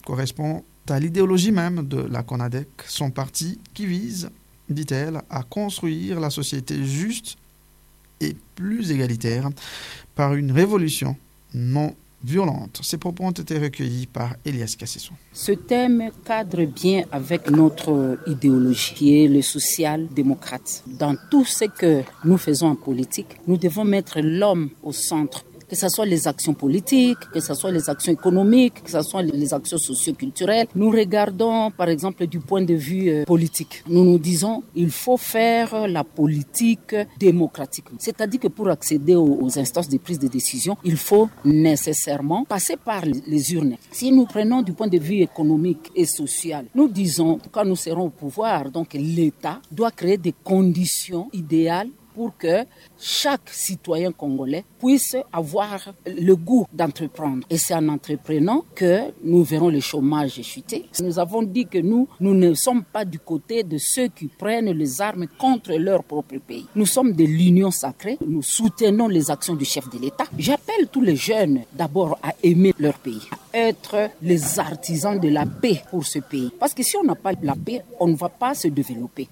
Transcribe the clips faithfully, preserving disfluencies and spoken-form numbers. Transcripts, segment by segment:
correspond à l'idéologie même de la CONADEC, son parti qui vise, dit-elle, à construire la société juste et plus égalitaire par une révolution non violente. Ces propos ont été recueillis par Elias Kassesson. Ce thème cadre bien avec notre idéologie qui est le social-démocrate. Dans tout ce que nous faisons en politique, nous devons mettre l'homme au centre. Que ce soit les actions politiques, que ce soit les actions économiques, que ce soit les actions socio-culturelles. Nous regardons, par exemple, du point de vue euh, politique. Nous nous disons, il faut faire la politique démocratique. C'est-à-dire que pour accéder aux, aux instances de prise de décision, il faut nécessairement passer par les urnes. Si nous prenons du point de vue économique et social, nous disons, quand nous serons au pouvoir, donc l'État doit créer des conditions idéales pour que chaque citoyen congolais puisse avoir le goût d'entreprendre. Et c'est en entreprenant que nous verrons le chômage chuter. Nous avons dit que nous, nous ne sommes pas du côté de ceux qui prennent les armes contre leur propre pays. Nous sommes de l'union sacrée. Nous soutenons les actions du chef de l'État. J'appelle tous les jeunes d'abord à aimer leur pays, à être les artisans de la paix pour ce pays. Parce que si on n'a pas la paix, on ne va pas se développer.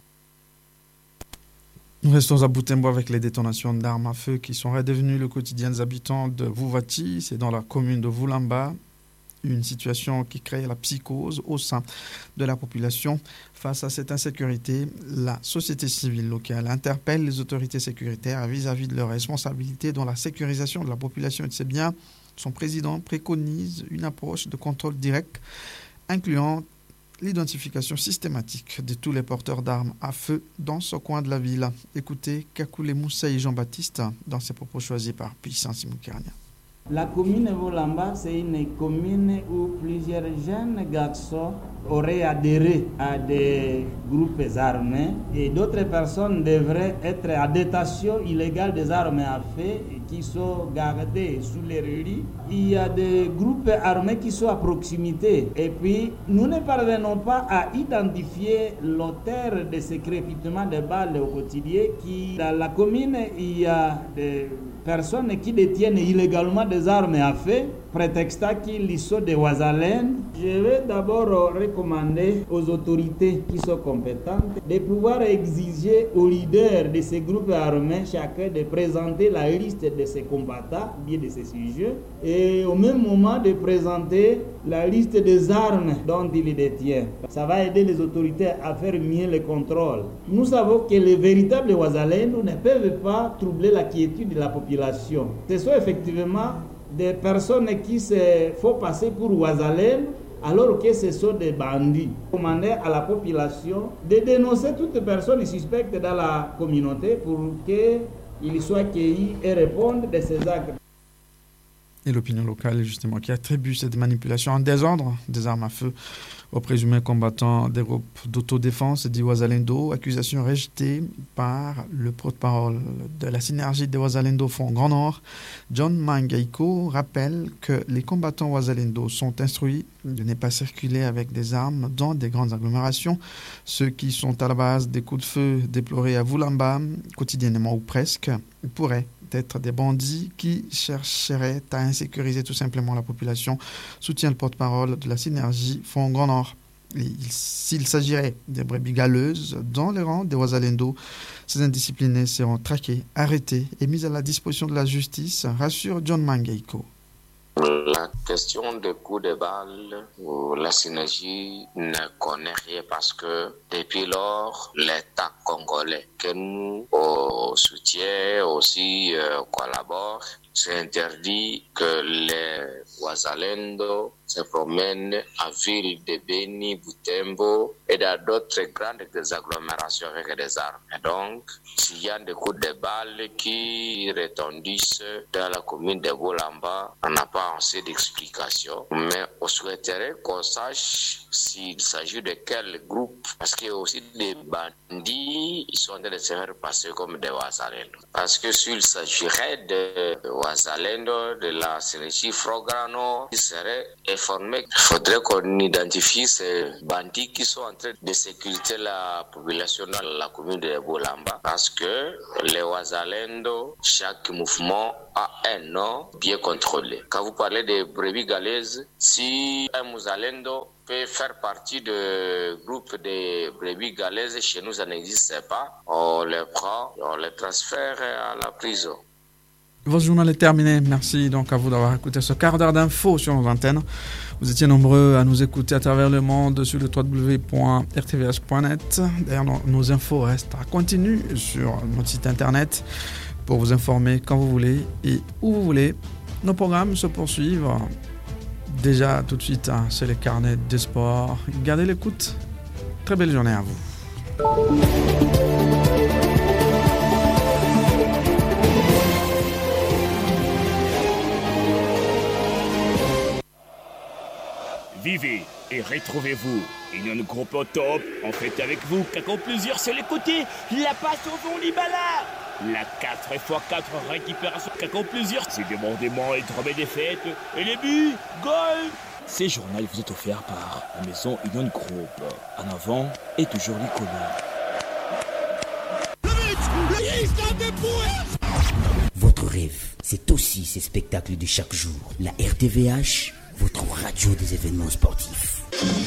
Nous restons à Butembo avec les détonations d'armes à feu qui sont redevenues le quotidien des habitants de Vouvati, c'est dans la commune de Vulamba. Une situation qui crée la psychose au sein de la population. Face à cette insécurité, la société civile locale interpelle les autorités sécuritaires vis-à-vis de leurs responsabilités dans la sécurisation de la population et de ses biens. Son président préconise une approche de contrôle direct incluant l'identification systématique de tous les porteurs d'armes à feu dans ce coin de la ville. Écoutez Kakule Moussa et Jean-Baptiste dans ses propos choisis par Puissance Moukarnia. La commune Volamba, c'est une commune où plusieurs jeunes garçons auraient adhéré à des groupes armés et d'autres personnes devraient être à détention illégale des armes à feu qui sont gardées sous les rues. Il y a des groupes armés qui sont à proximité et puis nous ne parvenons pas à identifier l'auteur de ces crépitements de balles au quotidien. Qui, dans la commune, il y a des personnes qui détiennent illégalement des armes à feu, prétextant qu'ils sont des Ouazalènes. Je vais d'abord recommander aux autorités qui sont compétentes de pouvoir exiger aux leaders de ces groupes armés chacun de présenter la liste de ses combattants, bien de ses sujets, et au même moment de présenter la liste des armes dont ils les détiennent. Ça va aider les autorités à faire mieux le contrôle. Nous savons que les véritables Ouazalènes ne peuvent pas troubler la quiétude de la population. Ce sont effectivement des personnes qui se font passer pour Ouazalènes alors que ce sont des bandits. Demander à la population de dénoncer toute personne suspecte dans la communauté pour qu'ils soient accueillis et répondent de ces actes. Et l'opinion locale, justement, qui attribue cette manipulation en désordre des armes à feu aux présumés combattants des groupes d'autodéfense dit Ouazalendo, accusation rejetée par le porte-parole de la synergie des Ouazalendo Front Grand Nord. John Mangaiko rappelle que les combattants Ouazalendo sont instruits de ne pas circuler avec des armes dans des grandes agglomérations. Ceux qui sont à la base des coups de feu déplorés à Vulamba, quotidiennement ou presque, pourraient être des bandits qui chercheraient à insécuriser tout simplement la population, soutient le porte-parole de la synergie Front Grand Nord. Et s'il s'agirait des brebis galeuses dans les rangs des Ouazalendo, ces indisciplinés seront traqués, arrêtés et mis à la disposition de la justice, rassure John Mangaiko. La question des coups de balle, la synergie ne connaît rien parce que depuis lors, l'État congolais que nous euh, soutient aussi euh, collabore, c'est interdit que les Ouazalendo se promènent à ville de Beni, Butembo et dans d'autres grandes agglomérations avec des armes. Et donc, s'il y a des coups de balles qui retendissent dans la commune de Volamba, on n'a pas assez d'explications. Mais on souhaiterait qu'on sache s'il s'agit de quel groupe, parce qu'il y a aussi des bandits, ils sont en train de se faire passer comme des Ouazalendo. Parce que s'il s'agirait de Wazalendo de la Synergie Frograno qui serait informé. Il faudrait qu'on identifie ces bandits qui sont en train de sécuriter la population dans la commune de Bolamba, parce que les Wazalendo, chaque mouvement a un nom bien contrôlé. Quand vous parlez des brebis galaises, si un Wazalendo peut faire partie du groupe des brebis galaises, chez nous ça n'existe pas, on les prend, on les transfère à la prison. Votre journal est terminé. Merci donc à vous d'avoir écouté ce quart d'heure d'infos sur nos antennes. Vous étiez nombreux à nous écouter à travers le monde sur le w w w point r t v h point net. D'ailleurs, nos, nos infos restent à continu sur notre site internet pour vous informer quand vous voulez et où vous voulez. Nos programmes se poursuivent. Déjà, tout de suite, hein, c'est les carnets des sports. Gardez l'écoute. Très belle journée à vous. Vivez et retrouvez-vous. Union Groupe au top, en fait avec vous, Kako plusieurs c'est les côtés, la passe au fond Libala. La quatre fois quatre récupération, Kako plusieurs, c'est débordement et drôme des fêtes, et les buts, goal. Ces journaux vous est offert par la maison Union Group. En avant et toujours l'icône. Votre rêve, c'est aussi ces spectacles de chaque jour. La R T V H, votre radio des événements sportifs.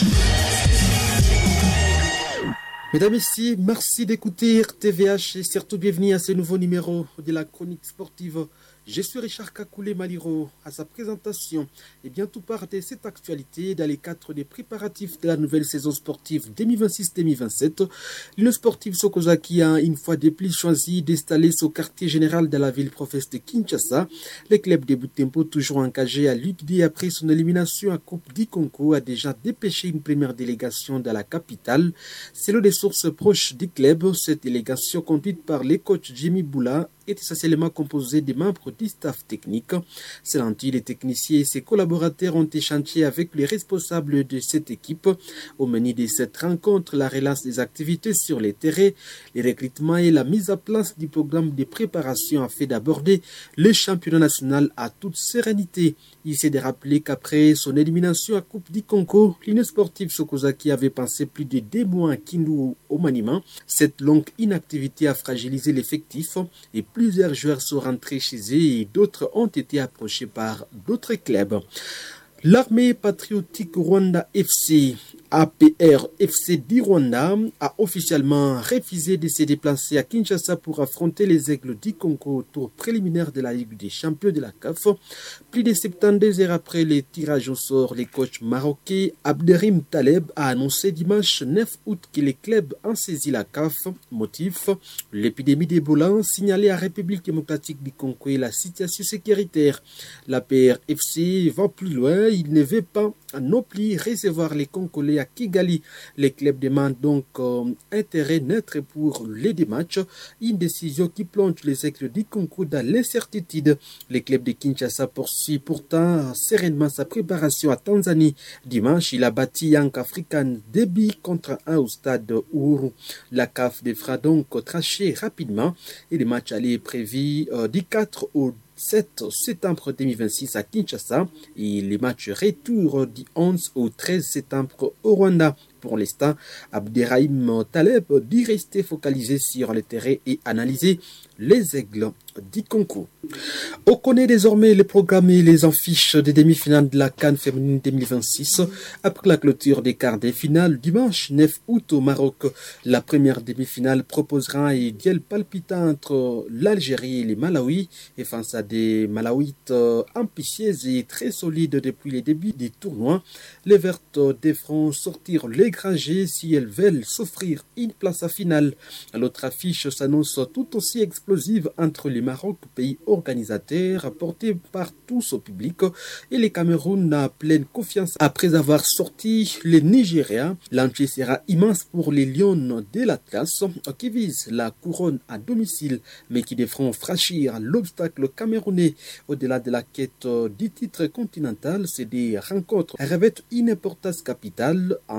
Mesdames et messieurs, merci d'écouter R T V H et surtout bienvenue à ce nouveau numéro de la chronique sportive. Je suis Richard Kakoulé Maliro à sa présentation et bien tout part de cette actualité dans les cadres des préparatifs de la nouvelle saison sportive deux mille vingt-six deux mille vingt-sept. L'Union sportive Sokozaki a une fois de plus choisi d'installer son quartier général dans la ville province de Kinshasa. Le club de Butembo, toujours engagé à l'U Q D après son élimination à Coupe d'Ikonko, a déjà dépêché une première délégation dans la capitale. Selon des sources proches du club, cette délégation conduite par le coach Jimmy Boula est essentiellement composé des membres du staff technique. Selon lui, les techniciens et ses collaborateurs ont échangé avec les responsables de cette équipe. Au menu de cette rencontre, la relance des activités sur les terrains, les recrutements et la mise à place du programme de préparation afin d'aborder le championnat national à toute sérénité. Il s'est de rappeler qu'après son élimination à Coupe d'Ikonko, l'Union sportive Sokozaki avait passé plus de deux mois à Kindu au maniement. Cette longue inactivité a fragilisé l'effectif et plusieurs joueurs sont rentrés chez eux et d'autres ont été approchés par d'autres clubs. L'armée patriotique Rwanda F C, A P R F C du Rwanda, a officiellement refusé de se déplacer à Kinshasa pour affronter les Aigles du Congo au tour préliminaire de la Ligue des champions de la C A F. Plus de soixante-douze heures après le tirage au sort, le coach marocain Abderrahim Taleb a annoncé dimanche neuf août que les clubs ont saisi la C A F. Motif, l'épidémie d'Ebola signalée à République démocratique du Congo et la situation sécuritaire. L'A P R F C va plus loin. Il ne veut pas non plus recevoir les Congolais à Kigali. Les clubs demandent donc euh, intérêt neutre pour les deux matchs. Une décision qui plonge les Aigles du Congo dans l'incertitude. Les clubs de Kinshasa poursuivent pourtant sereinement sa préparation à Tanzanie. Dimanche, il a battu Young African deux buts contre un au stade Uhuru. La C A F devra donc tracher rapidement et le match allait prévu euh, du quatre au sept septembre deux mille vingt-six à Kinshasa et les matchs retour du onze au treize septembre au Rwanda. Pour l'instant, Abderrahim Taleb dit rester focalisé sur le terrain et analyser les Aigles du Congo. On connaît désormais les programmes et les affiches des demi-finales de la CAN féminine deux mille vingt-six. Après la clôture des quarts de finale dimanche neuf août au Maroc, la première demi-finale proposera un duel palpitant entre l'Algérie et les Malawi et face à des Malawites ambitieuses et très solides depuis le début du tournoi. Les Vertes devront sortir les grands si elles veulent s'offrir une place à finale. L'autre affiche s'annonce tout aussi explosive entre les Maroc, pays organisateur, porté par tous au public, et les Cameroun à pleine confiance après avoir sorti le Nigeria. L'enjeu sera immense pour les Lions de l'Atlas qui visent la couronne à domicile mais qui devront franchir l'obstacle camerounais. Au-delà de la quête du titre continental, ces des rencontres revêtent une importance capitale. En C I,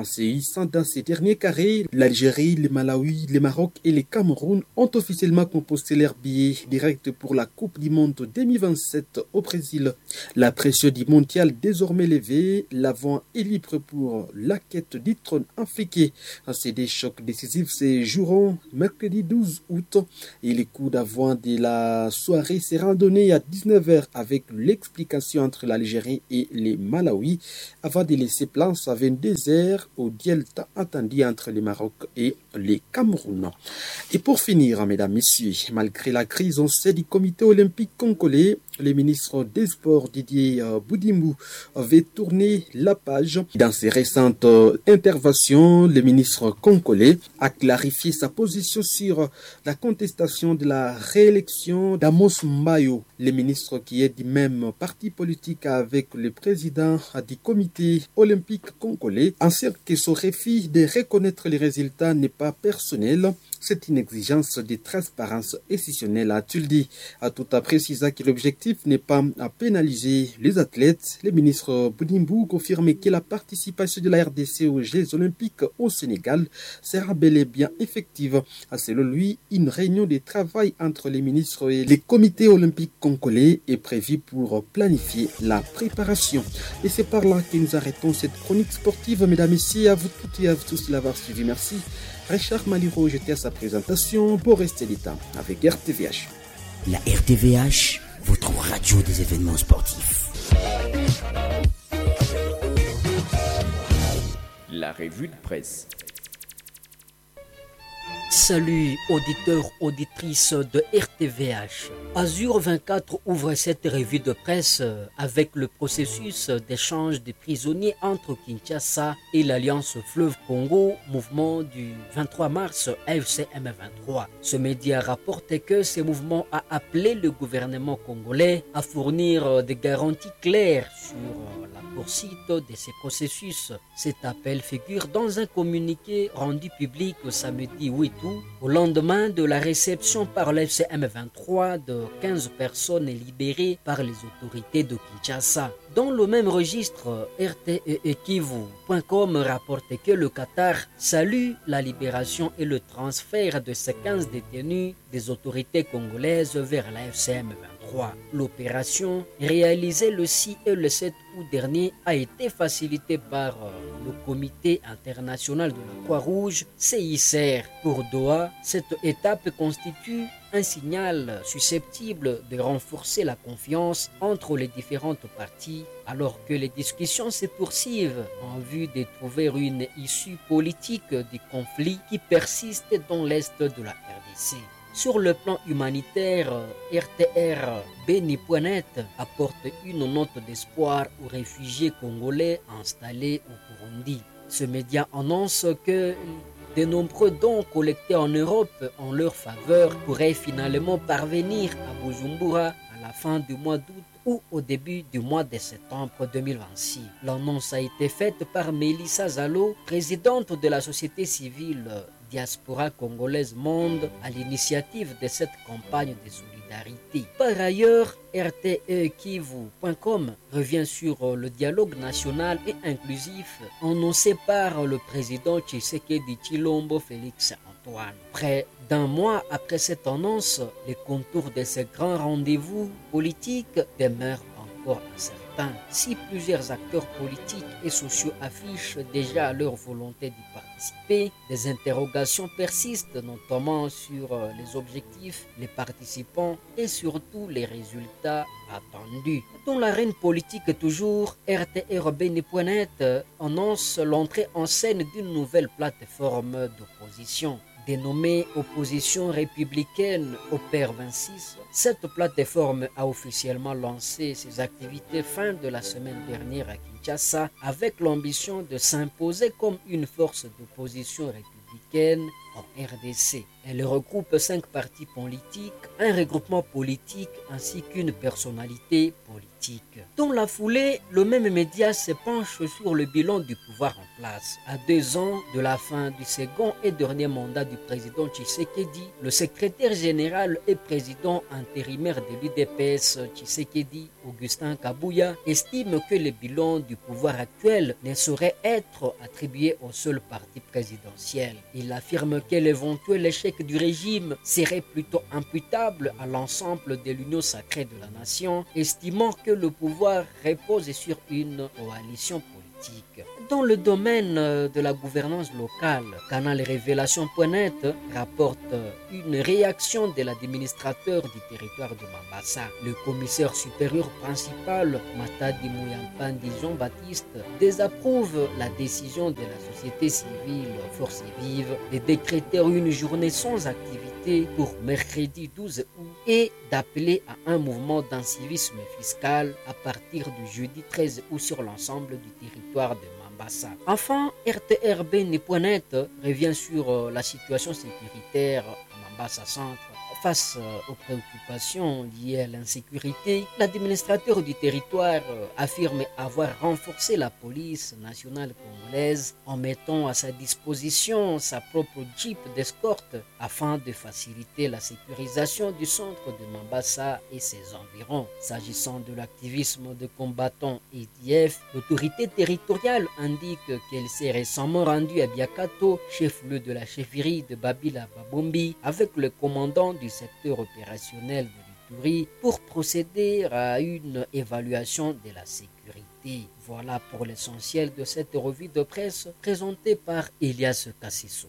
réjouissant dans ces derniers carrés. L'Algérie, le Malawi, le Maroc et le Cameroun ont officiellement composé leur billet direct pour la Coupe du Monde deux mille vingt-sept au Brésil. La pression du mondial désormais levée, l'avant est libre pour la quête du trône africain. Ces deux chocs décisifs se joueront mercredi douze août et les coups d'avant de la soirée seront donnés à dix-neuf heures avec l'explication entre l'Algérie et le Malawi avant de laisser place à vingt-deux heures au duel attendu entre le Maroc et le Cameroun. Et pour finir, mesdames, messieurs, malgré la crise au sein du comité olympique congolais, le ministre des Sports Didier Boudimou avait tourné la page. Dans ses récentes interventions, le ministre congolais a clarifié sa position sur la contestation de la réélection d'Amos Mbayo, le ministre qui est du même parti politique avec le président du comité olympique congolais, ainsi que son refus de reconnaître les résultats n'est pas personnel. C'est une exigence de transparence institutionnelle, a-t-il dit. À tout à préciser que l'objectif n'est pas à pénaliser les athlètes. Le ministre Boudimou confirme que la participation de la R D C aux Jeux olympiques au Sénégal sera bel et bien effective. Selon lui, une réunion de travail entre les ministres et les comités olympiques congolais est prévue pour planifier la préparation. Et c'est par là que nous arrêtons cette chronique sportive. Mesdames et messieurs, à vous toutes et à vous tous de l'avoir suivi. Merci. Richard Maliro, j'étais à sa présentation pour rester l'état avec R T V H. La R T V H, votre radio des événements sportifs. La revue de presse. Salut auditeurs, auditrices de R T V H. Azur vingt-quatre ouvre cette revue de presse avec le processus d'échange des prisonniers entre Kinshasa et l'Alliance Fleuve Congo, mouvement du vingt-trois mars F C M vingt-trois. Ce média rapporte que ce mouvement a appelé le gouvernement congolais à fournir des garanties claires sur la poursuite de ces processus. Cet appel figure dans un communiqué rendu public samedi huit août, au lendemain de la réception par l'F C M vingt-trois de quinze personnes libérées par les autorités de Kinshasa. Dans le même registre, R T E Kivu point com rapporte que le Qatar salue la libération et le transfert de ces quinze détenus des autorités congolaises vers la F C M vingt-trois. L'opération, réalisée le six et le sept août dernier, a été facilitée par le Comité international de la Croix-Rouge, C I C R. Pour Doha, cette étape constitue un signal susceptible de renforcer la confiance entre les différentes parties alors que les discussions se poursuivent en vue de trouver une issue politique du conflit qui persiste dans l'est de la R D C. Sur le plan humanitaire, R T R Beni point net apporte une note d'espoir aux réfugiés congolais installés au Burundi. Ce média annonce que de nombreux dons collectés en Europe en leur faveur pourraient finalement parvenir à Bujumbura à la fin du mois d'août ou au début du mois de septembre deux mille vingt-six. L'annonce a été faite par Mélissa Zalo, présidente de la société civile Diaspora Congolaise Monde, à l'initiative de cette campagne de solidarité. Par ailleurs, R T E Kivu point com revient sur le dialogue national et inclusif annoncé par le président Tshisekedi Tshilombo Félix Antoine. Près d'un mois après cette annonce, les contours de ce grand rendez-vous politique demeurent encore incertains. Si plusieurs acteurs politiques et sociaux affichent déjà leur volonté d'y participer, des interrogations persistent, notamment sur les objectifs, les participants et surtout les résultats attendus. Dans l'arène politique toujours, R T R Beni point net annonce l'entrée en scène d'une nouvelle plateforme d'opposition. Dénommée Opposition républicaine O P E R vingt-six, cette plateforme a officiellement lancé ses activités fin de la semaine dernière à Kinshasa avec l'ambition de s'imposer comme une force d'opposition républicaine africaine en R D C. Elle regroupe cinq partis politiques, un regroupement politique ainsi qu'une personnalité politique. Dans la foulée, le même média se penche sur le bilan du pouvoir en place. À deux ans de la fin du second et dernier mandat du président Tshisekedi, le secrétaire général et président intérimaire de l'U D P S Tshisekedi, Augustin Kabouya, estime que le bilan du pouvoir actuel ne saurait être attribué au seul parti présidentiel. Il affirme que l'éventuel échec du régime serait plutôt imputable à l'ensemble de l'union sacrée de la nation, estimant que le pouvoir repose sur une coalition politique. Dans le domaine de la gouvernance locale, Canal Révélation point net rapporte une réaction de l'administrateur du territoire de Mambasa. Le commissaire supérieur principal, Matadi Mouyampandi Jean-Baptiste, désapprouve la décision de la société civile Force Vive de décréter une journée sans activité pour mercredi douze août et d'appeler à un mouvement d'incivisme fiscal à partir du jeudi treize août sur l'ensemble du territoire de Mambasa. Enfin, R T R B point net revient sur la situation sécuritaire à Mambasa Centre. Face aux préoccupations liées à l'insécurité, l'administrateur du territoire affirme avoir renforcé la police nationale congolaise en mettant à sa disposition sa propre jeep d'escorte afin de faciliter la sécurisation du centre de Mambasa et ses environs. S'agissant de l'activisme de combattants E D F, l'autorité territoriale indique qu'elle s'est récemment rendue à Biakato, chef-lieu de la chefferie de Babila Babombi, avec le commandant du secteur opérationnel de l'Ituri pour procéder à une évaluation de la sécurité. Voilà pour l'essentiel de cette revue de presse présentée par Elias Kassiso.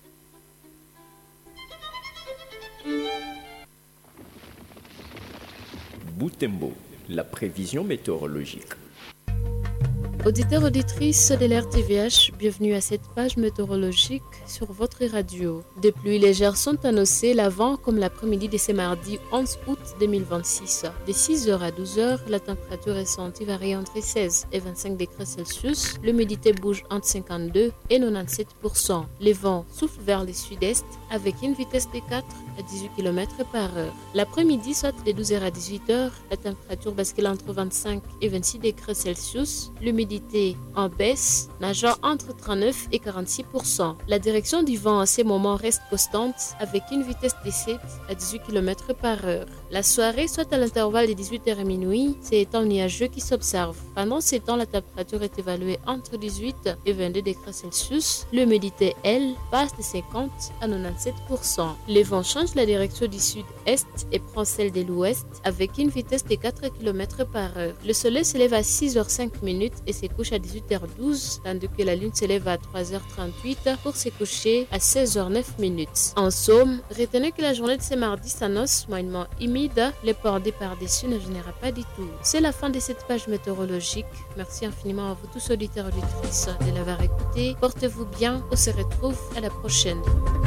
Butembo, la prévision météorologique. Auditeurs, auditrices de l'R T V H, bienvenue à cette page météorologique sur votre radio. Des pluies légères sont annoncées l'avant comme l'après-midi de ce mardi onze août deux mille vingt-six. De six heures à douze heures, la température ressentie varie entre seize et vingt-cinq degrés Celsius. L'humidité bouge entre cinquante-deux et quatre-vingt-dix-sept pour cent. Les vents soufflent vers le sud-est avec une vitesse de quatre à dix-huit kilomètres par heure. L'après-midi, soit de douze heures à dix-huit heures, la température bascule entre vingt-cinq et vingt-six degrés Celsius. L'humidité en baisse, nageant entre trente-neuf et quarante-six pour cent. La direction du vent à ces moments reste constante avec une vitesse de sept à dix-huit kilomètres par heure. La soirée, soit à l'intervalle de dix-huit heures et minuit, c'est étant nuageux qui s'observe. Pendant ces temps, la température est évaluée entre dix-huit et vingt-deux degrés Celsius. L'humidité, elle, passe de cinquante à quatre-vingt-dix-sept pour cent. Le vent change la direction du sud-est et prend celle de l'ouest avec une vitesse de quatre kilomètres par heure. Le soleil se lève à six heures cinq minutes et se couche à dix-huit heures douze, tandis que la lune se lève à trois heures trente-huit pour se coucher à seize heures neuf minutes. En somme, retenez que la journée de ce mardi s'annonce moyennement humide. Le port des par-dessus ne gênera pas du tout. C'est la fin de cette page météorologique. Merci infiniment à vous tous auditeurs et auditrices de l'avoir écouté. Portez-vous bien. On se retrouve à la prochaine.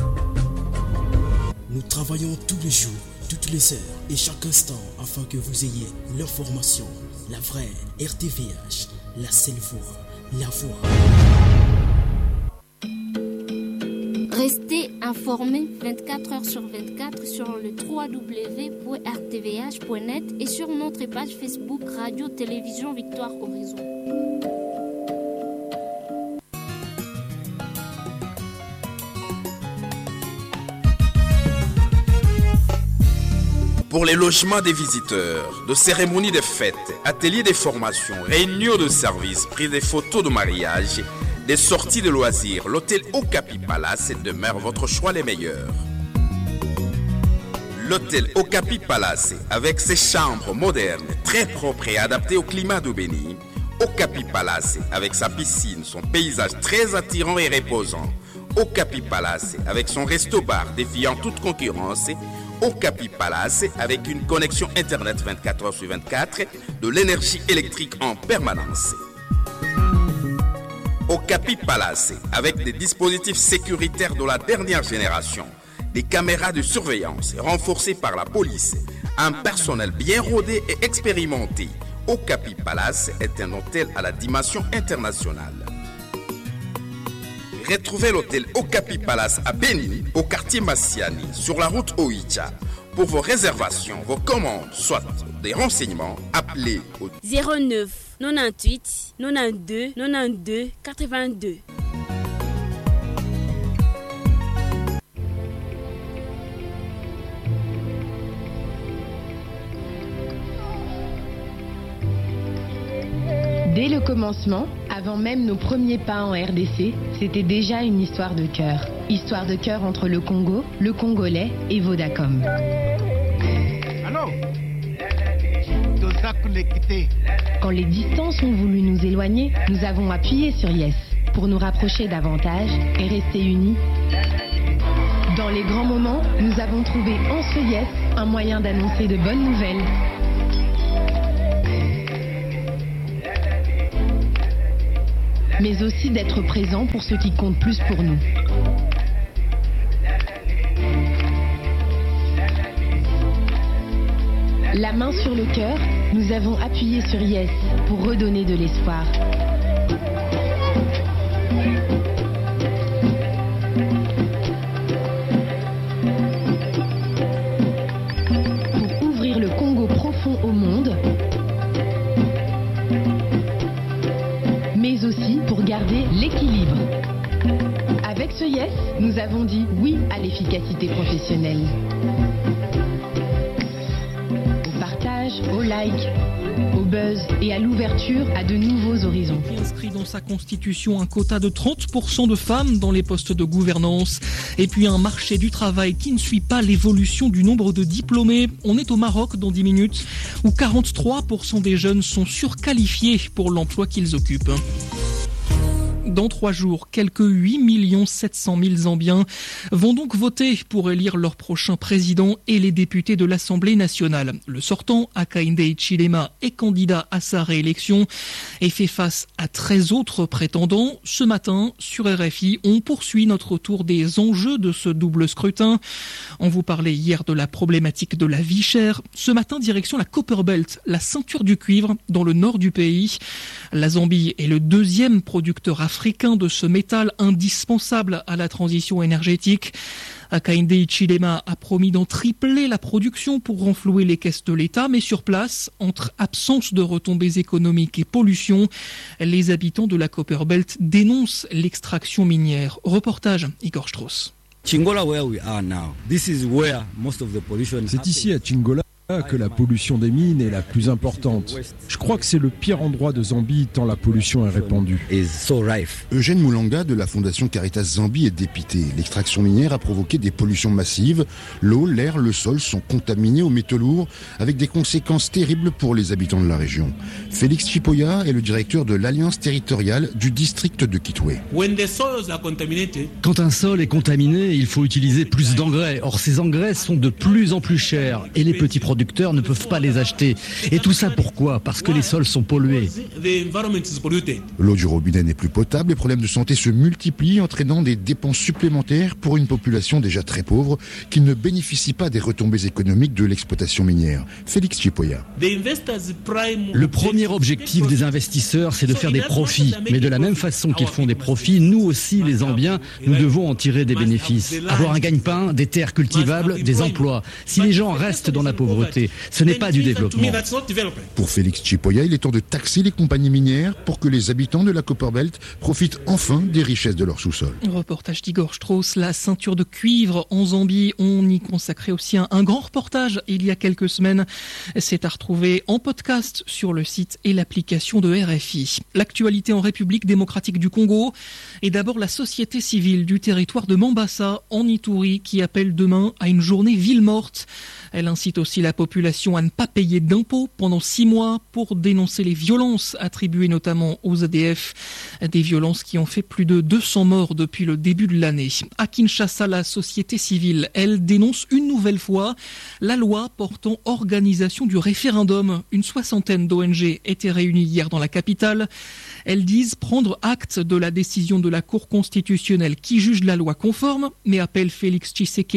Nous travaillons tous les jours, toutes les heures et chaque instant afin que vous ayez l'information, la vraie R T V H, la seule voix, la voix. Restez informés vingt-quatre heures sur vingt-quatre sur le w w w point r t v h point net et sur notre page Facebook Radio Télévision Victoire Horizon. Pour les logements des visiteurs, de cérémonies de fêtes, ateliers de formation, réunions de services, prises de photos de mariage, des sorties de loisirs, l'hôtel Okapi Palace demeure votre choix les meilleurs. L'hôtel Okapi Palace, avec ses chambres modernes, très propres et adaptées au climat de Béni. Okapi Palace, avec sa piscine, son paysage très attirant et reposant. Okapi Palace, avec son resto-bar défiant toute concurrence. Okapi Palace, avec une connexion Internet vingt-quatre heures sur vingt-quatre, de l'énergie électrique en permanence. Okapi Palace, avec des dispositifs sécuritaires de la dernière génération, des caméras de surveillance renforcées par la police, un personnel bien rodé et expérimenté. Okapi Palace est un hôtel à la dimension internationale. retrouvez l'hôtel Okapi Palace à Beni, au quartier Massiani, sur la route Oicha. Pour vos réservations, vos commandes, soit des renseignements, appelez au zéro neuf quatre-vingt-huit quatre-vingt-douze quatre-vingt-deux quatre-vingt-deux. Dès le commencement, avant même nos premiers pas en R D C, c'était déjà une histoire de cœur. Histoire de cœur entre le Congo, le Congolais et Vodacom. Quand les distances ont voulu nous éloigner, nous avons appuyé sur Yes pour nous rapprocher davantage et rester unis. Dans les grands moments, nous avons trouvé en ce Yes un moyen d'annoncer de bonnes nouvelles. Mais aussi d'être présent pour ce qui compte plus pour nous. La main sur le cœur, nous avons appuyé sur Yes pour redonner de l'espoir. Pour ouvrir le Congo profond au monde, mais aussi pour garder l'équilibre. Avec ce Yes, nous avons dit oui à l'efficacité professionnelle. Au partage, au like, au buzz et à l'ouverture à de nouveaux horizons. Qui inscrit dans sa constitution un quota de trente pour cent de femmes dans les postes de gouvernance et puis un marché du travail qui ne suit pas l'évolution du nombre de diplômés. On est au Maroc dans dix minutes où quarante-trois pour cent des jeunes sont surqualifiés pour l'emploi qu'ils occupent. Dans trois jours, quelques huit millions sept cent mille Zambiens vont donc voter pour élire leur prochain président et les députés de l'Assemblée nationale. Le sortant, Hakainde Hichilema, est candidat à sa réélection et fait face à treize autres prétendants. Ce matin, sur R F I, on poursuit notre tour des enjeux de ce double scrutin. On vous parlait hier de la problématique de la vie chère. Ce matin, direction la Copperbelt, la ceinture du cuivre dans le nord du pays. La Zambie est le deuxième producteur africain de ce métal indispensable à la transition énergétique. Hakainde Hichilema a promis d'en tripler la production pour renflouer les caisses de l'État, mais sur place, entre absence de retombées économiques et pollution, les habitants de la Copperbelt dénoncent l'extraction minière. Reportage Igor Strauss. C'est ici à Chingola que la pollution des mines est la plus importante. Je crois que c'est le pire endroit de Zambie tant la pollution est répandue. Eugène Moulanga de la Fondation Caritas Zambie est dépité. L'extraction minière a provoqué des pollutions massives. L'eau, l'air, le sol sont contaminés aux métaux lourds avec des conséquences terribles pour les habitants de la région. Félix Chipoya est le directeur de l'Alliance territoriale du district de Kitwe. Quand un sol est contaminé, il faut utiliser plus d'engrais. Or, ces engrais sont de plus en plus chers et les petits producteurs ne peuvent pas les acheter. Et tout ça pourquoi ? Parce que les sols sont pollués. L'eau du robinet n'est plus potable, les problèmes de santé se multiplient, entraînant des dépenses supplémentaires pour une population déjà très pauvre qui ne bénéficie pas des retombées économiques de l'exploitation minière. Félix Chipoya. Le premier objectif des investisseurs, c'est de faire des profits. Mais de la même façon qu'ils font des profits, nous aussi, les Zambiens, nous devons en tirer des bénéfices. Avoir un gagne-pain, des terres cultivables, des emplois. Si les gens restent dans la pauvreté, ce n'est pas du développement. Pour Félix Chipoya, il est temps de taxer les compagnies minières pour que les habitants de la Copperbelt profitent enfin des richesses de leur sous-sol. Reportage d'Igor Strauss, la ceinture de cuivre en Zambie. On y consacrait aussi un, un grand reportage il y a quelques semaines. C'est à retrouver en podcast sur le site et l'application de R F I. L'actualité en République démocratique du Congo et d'abord la société civile du territoire de Mambasa en Ituri qui appelle demain à une journée ville morte. Elle incite aussi la population à ne pas payer d'impôts pendant six mois pour dénoncer les violences attribuées notamment aux A D F. Des violences qui ont fait plus de deux cents morts depuis le début de l'année. À Kinshasa, la société civile, elle, dénonce une nouvelle fois la loi portant organisation du référendum. Une soixantaine d'O N G étaient réunies hier dans la capitale. Elles disent prendre acte de la décision de la Cour constitutionnelle qui juge la loi conforme, mais appellent Félix Tshisekedi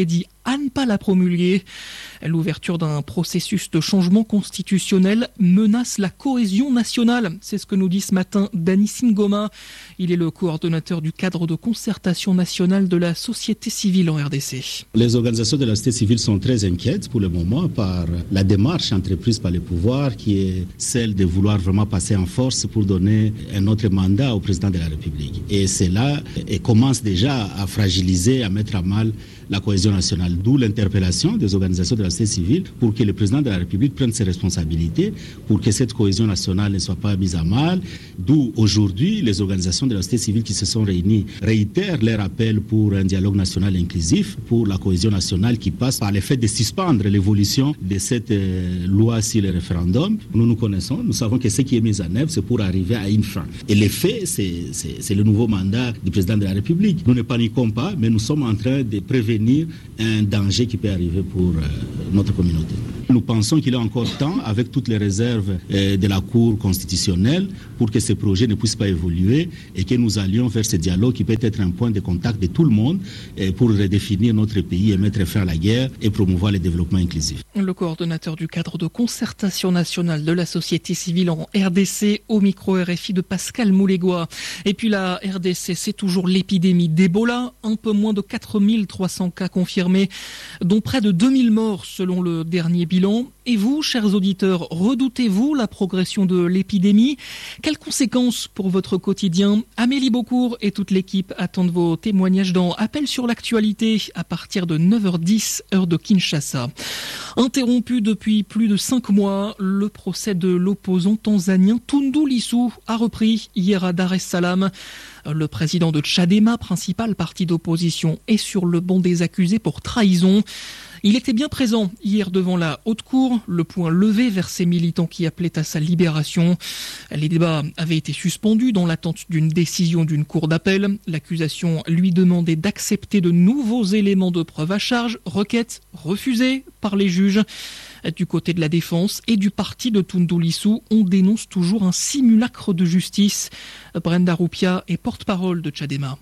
à ne pas la promulguer. L'ouverture d'un processus de changement constitutionnel menace la cohésion nationale. C'est ce que nous dit ce matin Dany Singoma. Il est le coordonnateur du cadre de concertation nationale de la société civile en R D C. Les organisations de la société civile sont très inquiètes pour le moment par la démarche entreprise par les pouvoirs qui est celle de vouloir vraiment passer en force pour donner un autre mandat au président de la République. Et cela et commence déjà à fragiliser, à mettre à mal la cohésion nationale. D'où l'interpellation des organisations de la société civile pour que le président de la République prenne ses responsabilités, pour que cette cohésion nationale ne soit pas mise à mal. D'où aujourd'hui les organisations de la société civile qui se sont réunies réitèrent leur appel pour un dialogue national inclusif, pour la cohésion nationale qui passe par le fait de suspendre l'évolution de cette euh, loi sur le référendum. Nous nous connaissons, nous savons que ce qui est mis en œuvre, c'est pour arriver à une fin. Et les faits, c'est, c'est, c'est le nouveau mandat du président de la République. Nous ne paniquons pas, mais nous sommes en train de prévenir un danger qui peut arriver pour euh, notre communauté. Nous pensons qu'il est encore temps, avec toutes les réserves euh, de la Cour constitutionnelle, pour que ce projet ne puisse pas évoluer et que nous allions vers ce dialogue qui peut être un point de contact de tout le monde euh, pour redéfinir notre pays et mettre fin à la guerre et promouvoir le développement inclusif. Le coordonnateur du cadre de concertation nationale de la société civile en R D C au micro R F I de Pascal Moulégois. Et puis la R D C, c'est toujours l'épidémie d'Ebola, un peu moins de quatre mille trois cents cas confirmés, dont près de deux mille morts selon le dernier bilan. Et vous, chers auditeurs, redoutez-vous la progression de l'épidémie ? Quelles conséquences pour votre quotidien ? Amélie Beaucourt et toute l'équipe attendent vos témoignages dans Appel sur l'actualité à partir de neuf heures dix, heure de Kinshasa. Interrompu depuis plus de cinq mois, le procès de l'opposant tanzanien Tundu Lissu a repris hier à Dar es Salaam. Le président de Chadema, principal parti d'opposition, est sur le banc des accusés pour trahison. Il était bien présent hier devant la haute cour, le poing levé vers ces militants qui appelaient à sa libération. Les débats avaient été suspendus dans l'attente d'une décision d'une cour d'appel. L'accusation lui demandait d'accepter de nouveaux éléments de preuve à charge, requête refusée par les juges. Du côté de la défense et du parti de Tundu Lissu, on dénonce toujours un simulacre de justice. Brenda Rupia est porte-parole de Chadema.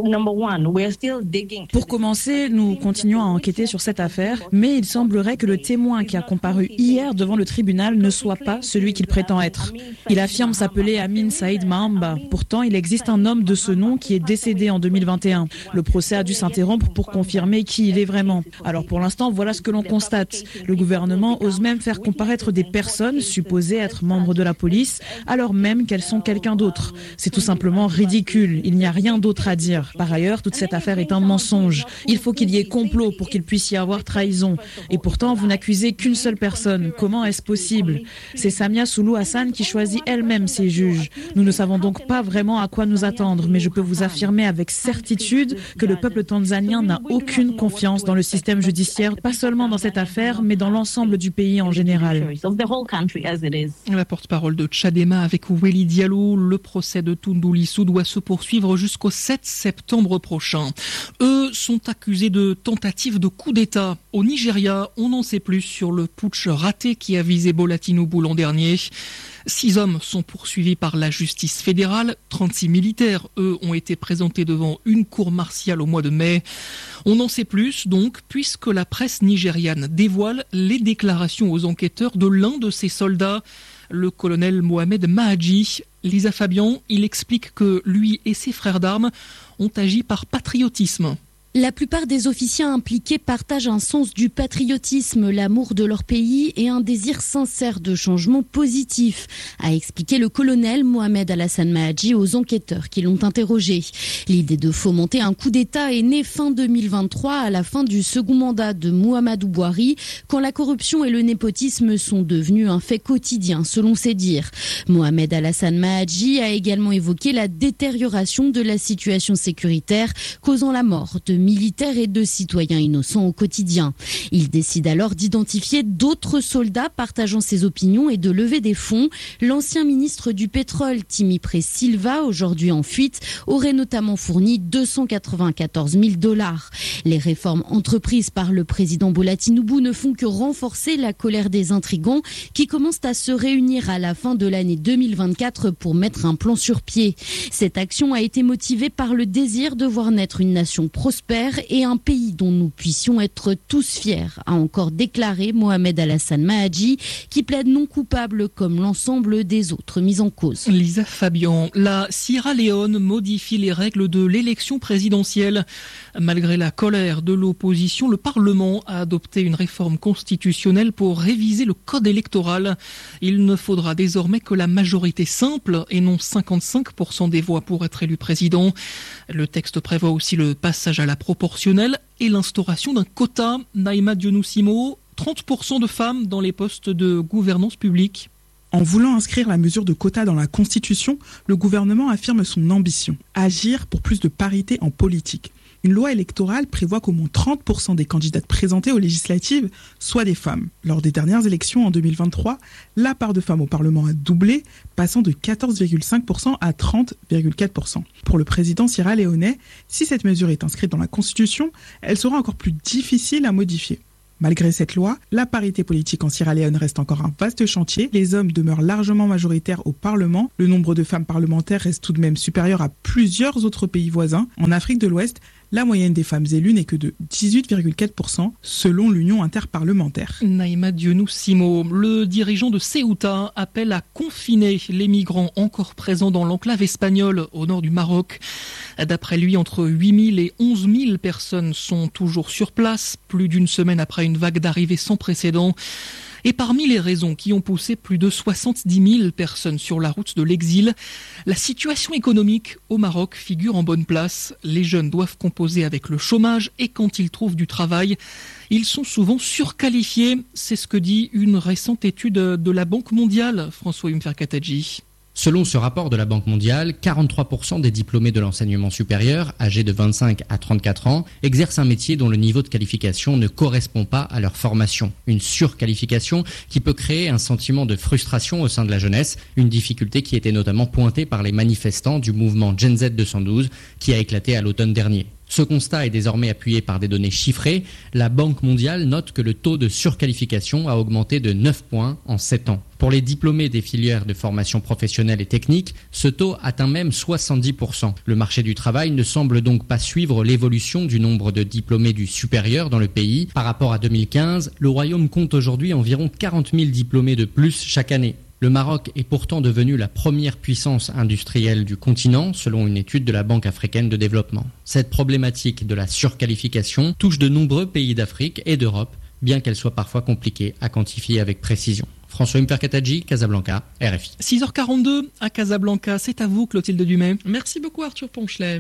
Pour commencer, nous continuons à enquêter sur cette affaire, mais il semblerait que le témoin qui a comparu hier devant le tribunal ne soit pas celui qu'il prétend être. Il affirme s'appeler Amin Saïd Mahamba. Pourtant, il existe un homme de ce nom qui est décédé en deux mille vingt et un. Le procès a dû s'interrompre pour confirmer qui il est vraiment. Alors pour l'instant, voilà ce que l'on constate. Le gouvernement ose même faire comparaître des personnes supposées être membres de la police, alors même qu'elles sont quelqu'un d'autre. C'est tout simplement ridicule. Il n'y a rien d'autre à dire. Par ailleurs, toute cette affaire est un mensonge. Il faut qu'il y ait complot pour qu'il puisse y avoir trahison. Et pourtant, vous n'accusez qu'une seule personne. Comment est-ce possible ? C'est Samia Suluhu Hassan qui choisit elle-même ses juges. Nous ne savons donc pas vraiment à quoi nous attendre, mais je peux vous affirmer avec certitude que le peuple tanzanien n'a aucune confiance dans le système judiciaire, pas seulement dans cette affaire, mais dans l'ensemble du pays en général. La porte-parole de Chadema avec Welly Diallo, le procès de Tundu Lissu doit se poursuivre jusqu'au sept septembre prochain. Eux sont accusés de tentative de coup d'État. Au Nigeria, on en sait plus sur le putsch raté qui a visé Bola Tinubu l'an dernier. Six hommes sont poursuivis par la justice fédérale. trente-six militaires, eux, ont été présentés devant une cour martiale au mois de mai. On en sait plus, donc, puisque la presse nigériane dévoile les déclarations aux enquêteurs de l'un de ces soldats, le colonel Mohamed Mahadji. Lisa Fabian, il explique que lui et ses frères d'armes ont agi par patriotisme. La plupart des officiers impliqués partagent un sens du patriotisme, l'amour de leur pays et un désir sincère de changement positif, a expliqué le colonel Mohamed Alassane Mahadji aux enquêteurs qui l'ont interrogé. L'idée de fomenter un coup d'État est née fin deux mille vingt-trois à la fin du second mandat de Muhammadu Buhari, quand la corruption et le népotisme sont devenus un fait quotidien, selon ses dires. Mohamed Alassane Mahadji a également évoqué la détérioration de la situation sécuritaire, causant la mort de militaires et de citoyens innocents au quotidien. Il décide alors d'identifier d'autres soldats partageant ses opinions et de lever des fonds. L'ancien ministre du pétrole, Timipré Silva, aujourd'hui en fuite, aurait notamment fourni deux cent quatre-vingt-quatorze mille dollars. Les réformes entreprises par le président Bola Tinubu ne font que renforcer la colère des intrigants qui commencent à se réunir à la fin de l'année deux mille vingt-quatre pour mettre un plan sur pied. Cette action a été motivée par le désir de voir naître une nation prospère et un pays dont nous puissions être tous fiers, a encore déclaré Mohamed Alassane Mahadji, qui plaide non coupable comme l'ensemble des autres mis en cause. Lisa Fabian, la Sierra Leone modifie les règles de l'élection présidentielle. Malgré la colère de l'opposition, le Parlement a adopté une réforme constitutionnelle pour réviser le code électoral. Il ne faudra désormais que la majorité simple et non cinquante-cinq pour cent des voix pour être élu président. Le texte prévoit aussi le passage à la proportionnelle et l'instauration d'un quota. Naïma Dionoussimo, trente pour cent de femmes dans les postes de gouvernance publique. En voulant inscrire la mesure de quota dans la Constitution, le gouvernement affirme son ambition, agir pour plus de parité en politique. Une loi électorale prévoit qu'au moins trente pour cent des candidates présentées aux législatives soient des femmes. Lors des dernières élections en deux mille vingt-trois, la part de femmes au Parlement a doublé, passant de quatorze virgule cinq pour cent à trente virgule quatre pour cent. Pour le président sierra-léonais, si cette mesure est inscrite dans la Constitution, elle sera encore plus difficile à modifier. Malgré cette loi, la parité politique en Sierra Leone reste encore un vaste chantier. Les hommes demeurent largement majoritaires au Parlement. Le nombre de femmes parlementaires reste tout de même supérieur à plusieurs autres pays voisins. En Afrique de l'Ouest, la moyenne des femmes élues n'est que de dix-huit virgule quatre pour cent selon l'Union interparlementaire. Naïma Dionoussimo, le dirigeant de Ceuta, appelle à confiner les migrants encore présents dans l'enclave espagnole au nord du Maroc. D'après lui, entre huit mille et onze mille personnes sont toujours sur place, plus d'une semaine après une vague d'arrivée sans précédent. Et parmi les raisons qui ont poussé plus de soixante-dix mille personnes sur la route de l'exil, la situation économique au Maroc figure en bonne place. Les jeunes doivent composer avec le chômage et quand ils trouvent du travail, ils sont souvent surqualifiés. C'est ce que dit une récente étude de la Banque mondiale, François Umferkatadji. Selon ce rapport de la Banque mondiale, quarante-trois pour cent des diplômés de l'enseignement supérieur, âgés de vingt-cinq à trente-quatre ans, exercent un métier dont le niveau de qualification ne correspond pas à leur formation. Une surqualification qui peut créer un sentiment de frustration au sein de la jeunesse, une difficulté qui était notamment pointée par les manifestants du mouvement Gen Z deux cent douze qui a éclaté à l'automne dernier. Ce constat est désormais appuyé par des données chiffrées. La Banque mondiale note que le taux de surqualification a augmenté de neuf points en sept ans. Pour les diplômés des filières de formation professionnelle et technique, ce taux atteint même soixante-dix pour cent. Le marché du travail ne semble donc pas suivre l'évolution du nombre de diplômés du supérieur dans le pays. Par rapport à deux mille quinze, le Royaume compte aujourd'hui environ quarante mille diplômés de plus chaque année. Le Maroc est pourtant devenu la première puissance industrielle du continent, selon une étude de la Banque africaine de développement. Cette problématique de la surqualification touche de nombreux pays d'Afrique et d'Europe, bien qu'elle soit parfois compliquée à quantifier avec précision. François Umperkatadji, Casablanca, R F I. six heures quarante-deux à Casablanca, c'est à vous Clotilde Dumais. Merci beaucoup Arthur Ponchelet.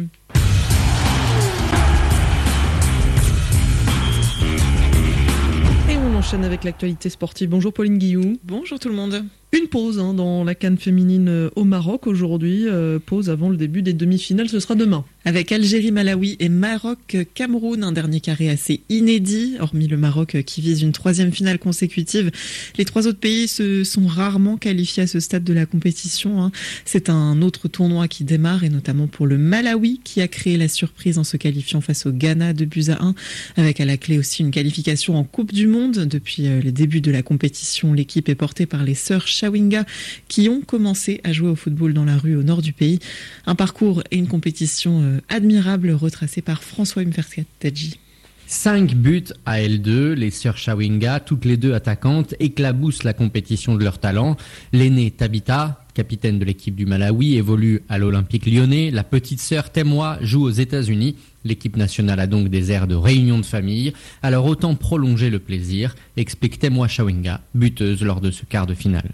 Et on enchaîne avec l'actualité sportive. Bonjour Pauline Guillou. Bonjour tout le monde. Une pause hein, dans la CAN féminine au Maroc aujourd'hui, euh, pause avant le début des demi-finales, ce sera demain. Avec Algérie, Malawi et Maroc-Cameroun, un dernier carré assez inédit, hormis le Maroc qui vise une troisième finale consécutive. Les trois autres pays se sont rarement qualifiés à ce stade de la compétition. Hein. C'est un autre tournoi qui démarre et notamment pour le Malawi qui a créé la surprise en se qualifiant face au Ghana deux buts à un, avec à la clé aussi une qualification en Coupe du Monde. Depuis les débuts de la compétition, l'équipe est portée par les sœurs Chawinga qui ont commencé à jouer au football dans la rue au nord du pays. Un parcours et une compétition admirable retracée par François Umferkatadji. Cinq buts à L deux, les sœurs Chawinga, toutes les deux attaquantes, éclaboussent la compétition de leur talent. L'aînée Tabitha, capitaine de l'équipe du Malawi, évolue à l'Olympique lyonnais. La petite sœur Temwa joue aux États-Unis. L'équipe nationale a donc des airs de réunion de famille. Alors autant prolonger le plaisir, explique Temwa Chawinga, buteuse lors de ce quart de finale.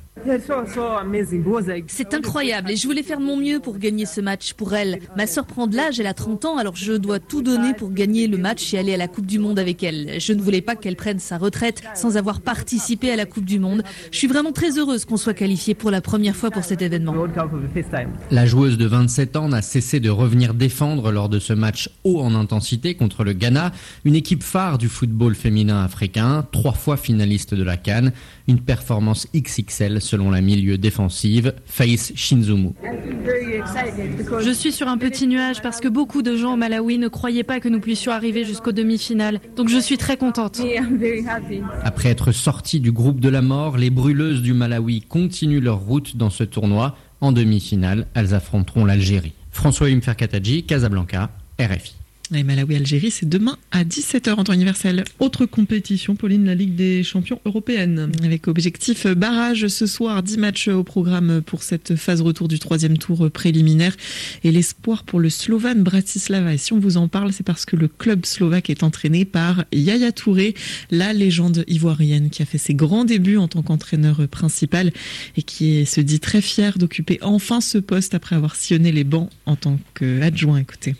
C'est incroyable et je voulais faire de mon mieux pour gagner ce match pour elle. Ma sœur prend de l'âge, elle a trente ans, alors je dois tout donner pour gagner le match et aller à la Coupe du Monde avec elle. Je ne voulais pas qu'elle prenne sa retraite sans avoir participé à la Coupe du Monde. Je suis vraiment très heureuse qu'on soit qualifié pour la première fois pour cet événement. La joueuse de vingt-sept ans n'a cessé de revenir défendre lors de ce match haut en intensité contre le Ghana, une équipe phare du football féminin africain, trois fois finaliste de la CAN. Une performance X X L selon la milieu défensive, Faïs Shinzumu. Je suis sur un petit nuage parce que beaucoup de gens au Malawi ne croyaient pas que nous puissions arriver jusqu'aux demi-finales. Donc je suis très contente. Après être sorties du groupe de la mort, les brûleuses du Malawi continuent leur route dans ce tournoi. En demi-finale, elles affronteront l'Algérie. François Umferkataji, Casablanca, R F I. Et Malawi-Algérie, c'est demain à dix-sept heures en temps universel. Autre compétition, Pauline, la Ligue des champions européenne. Avec objectif barrage ce soir, dix matchs au programme pour cette phase retour du troisième tour préliminaire. Et l'espoir pour le Slovan Bratislava. Et si on vous en parle, c'est parce que le club slovaque est entraîné par Yaya Touré, la légende ivoirienne qui a fait ses grands débuts en tant qu'entraîneur principal et qui se dit très fier d'occuper enfin ce poste après avoir sillonné les bancs en tant qu'adjoint. Écoutez.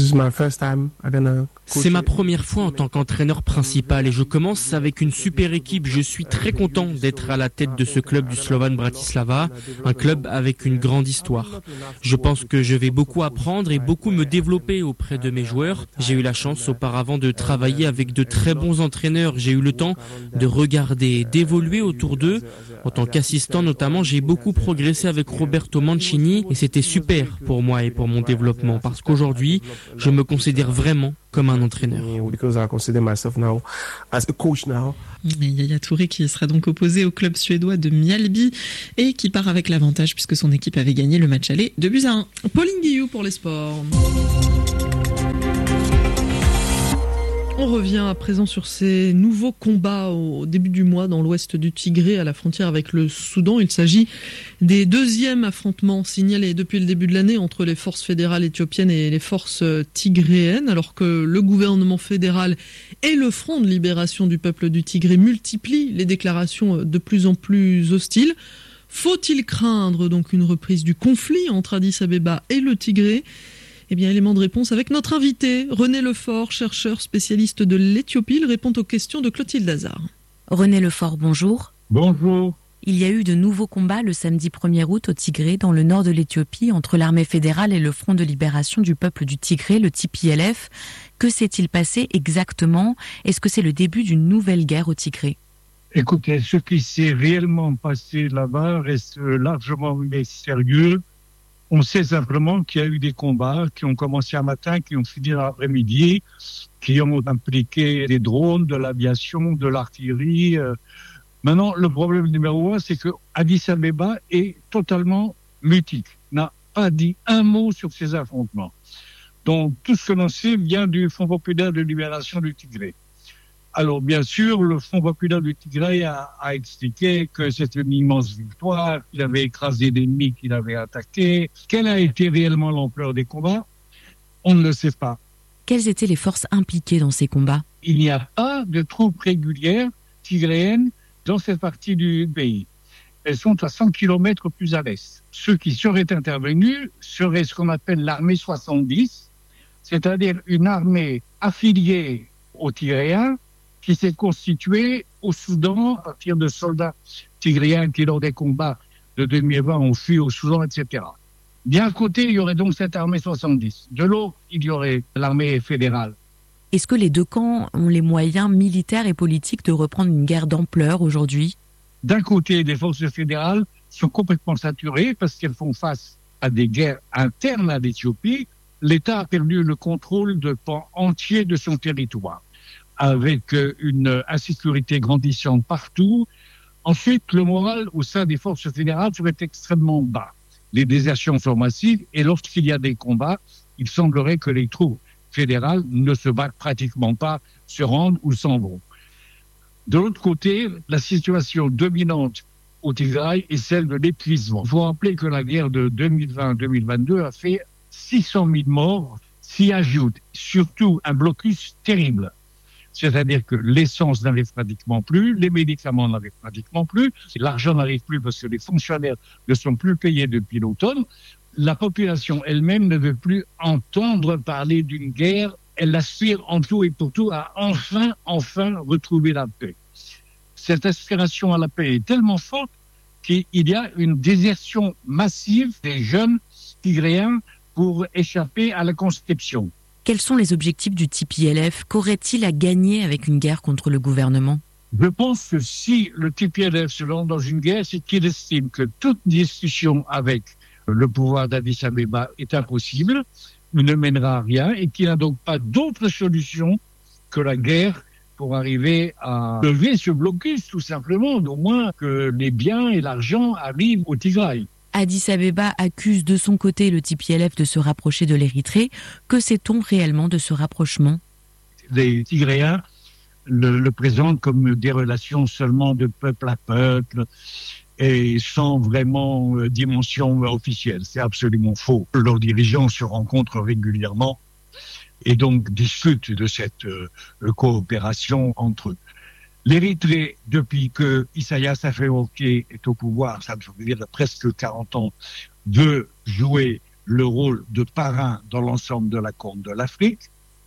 C'est ma première fois en tant qu'entraîneur principal et je commence avec une super équipe. Je suis très content d'être à la tête de ce club du Slovan Bratislava, un club avec une grande histoire. Je pense que je vais beaucoup apprendre et beaucoup me développer auprès de mes joueurs. J'ai eu la chance auparavant de travailler avec de très bons entraîneurs. J'ai eu le temps de regarder, d'évoluer autour d'eux. En tant qu'assistant notamment, j'ai beaucoup progressé avec Roberto Mancini et c'était super pour moi et pour mon développement parce qu'aujourd'hui, je me considère vraiment comme un entraîneur. Et Yaya Touré qui sera donc opposé au club suédois de Mjällby et qui part avec l'avantage puisque son équipe avait gagné le match aller deux buts à un. Pauline Guillou pour les sports. On revient à présent sur ces nouveaux combats au début du mois dans l'ouest du Tigré à la frontière avec le Soudan. Il s'agit des deuxièmes affrontements signalés depuis le début de l'année entre les forces fédérales éthiopiennes et les forces tigréennes, alors que le gouvernement fédéral et le Front de libération du peuple du Tigré multiplient les déclarations de plus en plus hostiles. Faut-il craindre donc une reprise du conflit entre Addis Abeba et le Tigré ? Eh bien, élément de réponse avec notre invité, René Lefort, chercheur spécialiste de l'Éthiopie. Il répond aux questions de Clotilde Hazard. René Lefort, bonjour. Bonjour. Il y a eu de nouveaux combats le samedi premier août au Tigré, dans le nord de l'Éthiopie, entre l'armée fédérale et le Front de libération du peuple du Tigré, le T P L F. Que s'est-il passé exactement ? Est-ce que c'est le début d'une nouvelle guerre au Tigré ? Écoutez, ce qui s'est réellement passé là-bas reste largement mystérieux. On sait simplement qu'il y a eu des combats qui ont commencé un matin, qui ont fini l'après-midi, qui ont impliqué des drones, de l'aviation, de l'artillerie. Maintenant, le problème numéro un, c'est que Addis Abeba est totalement mutique, n'a pas dit un mot sur ces affrontements. Donc, tout ce que l'on sait vient du Front populaire de libération du Tigré. Alors, bien sûr, le Front populaire du Tigré a, a expliqué que c'était une immense victoire, qu'il avait écrasé l'ennemi qu'il avait attaqué. Quelle a été réellement l'ampleur des combats ? On ne le sait pas. Quelles étaient les forces impliquées dans ces combats ? Il n'y a pas de troupes régulières tigréennes dans cette partie du pays. Elles sont à cent kilomètres plus à l'est. Ceux qui seraient intervenus seraient ce qu'on appelle l'armée soixante-dix, c'est-à-dire une armée affiliée aux Tigréens, qui s'est constitué au Soudan à partir de soldats tigréens qui, lors des combats de deux mille vingt, ont fui au Soudan, et cetera. D'un côté, il y aurait donc cette armée soixante-dix. De l'autre, il y aurait l'armée fédérale. Est-ce que les deux camps ont les moyens militaires et politiques de reprendre une guerre d'ampleur aujourd'hui ? D'un côté, les forces fédérales sont complètement saturées parce qu'elles font face à des guerres internes à l'Éthiopie. L'État a perdu le contrôle de pans entiers de son territoire, avec une insécurité grandissante partout. Ensuite, le moral au sein des forces fédérales serait extrêmement bas. Les désertions sont massives et lorsqu'il y a des combats, il semblerait que les troupes fédérales ne se battent pratiquement pas, se rendent ou s'en vont. De l'autre côté, la situation dominante au Tigray est celle de l'épuisement. Il faut rappeler que la guerre de deux mille vingt deux mille vingt-deux a fait six cent mille morts, s'y ajoute surtout un blocus terrible. C'est-à-dire que l'essence n'arrive pratiquement plus, les médicaments n'arrivent pratiquement plus, l'argent n'arrive plus parce que les fonctionnaires ne sont plus payés depuis l'automne. La population elle-même ne veut plus entendre parler d'une guerre. Elle aspire en tout et pour tout à enfin, enfin retrouver la paix. Cette aspiration à la paix est tellement forte qu'il y a une désertion massive des jeunes tigréens pour échapper à la conscription. Quels sont les objectifs du T P L F? Qu'aurait-il à gagner avec une guerre contre le gouvernement? Je pense que si le T P L F se lance dans une guerre, c'est qu'il estime que toute discussion avec le pouvoir d'Addis Abeba est impossible, ne mènera à rien, et qu'il n'a donc pas d'autre solution que la guerre pour arriver à lever ce blocus, tout simplement, au moins que les biens et l'argent arrivent au Tigray. Addis Abeba accuse de son côté le T P L F de se rapprocher de l'Érythrée. Que sait-on réellement de ce rapprochement? Les Tigréens le, le présentent comme des relations seulement de peuple à peuple et sans vraiment euh, dimension officielle. C'est absolument faux. Leurs dirigeants se rencontrent régulièrement et donc discutent de cette euh, coopération entre eux. L'Érythrée, depuis que Isaias Afewerki est au pouvoir, ça veut dire presque quarante ans, veut jouer le rôle de parrain dans l'ensemble de la Corne de l'Afrique.